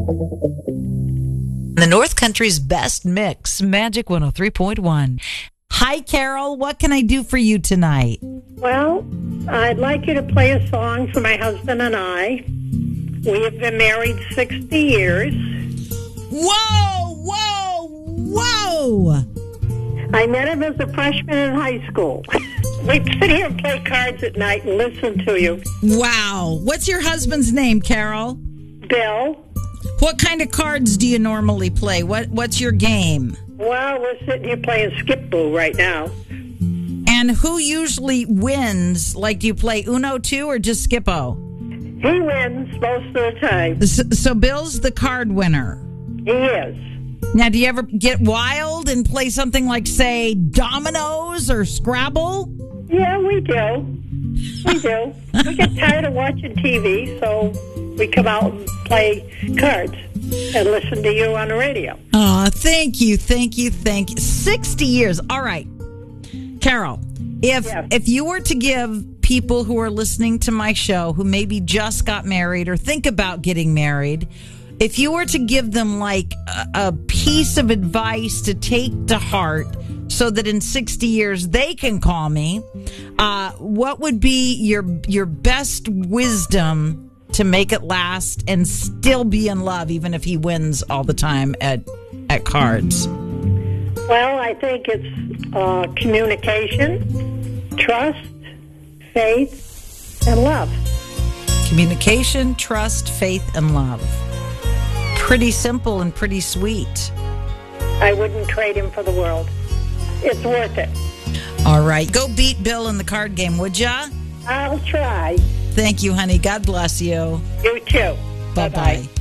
The North Country's best mix, Magic 103.1. Hi, Carol. What can I do for you tonight? Well, I'd like you to play a song for my husband and I. We have been married 60 years. Whoa, whoa, whoa. I met him as a freshman in high school. We'd sit here and play cards at night and listen to you. Wow. What's your husband's name, Carol? Bill. What kind of cards do you normally play? What's your game? Well, we're sitting here playing Skip Boo right now. And who usually wins? Like, do you play Uno too or just Skip-O? He wins most of the time. So Bill's the card winner. He is. Now, do you ever get wild and play something like, say, Dominoes or Scrabble? Yeah, we do. We do. We get tired of watching TV, so we come out and play cards and listen to you on the radio. Oh, thank you. 60 years. All right. Carol, if you were to give people who are listening to my show who maybe just got married or think about getting married, if you were to give them like a piece of advice to take to heart so that in 60 years they can call me, what would be your best wisdom to make it last and still be in love, even if he wins all the time at cards? Well, I think it's communication, trust, faith, and love. Communication, trust, faith, and love. Pretty simple and pretty sweet. I wouldn't trade him for the world. It's worth it. All right. Go beat Bill in the card game, would ya? I'll try. Thank you, honey. God bless you. You too. Bye-bye.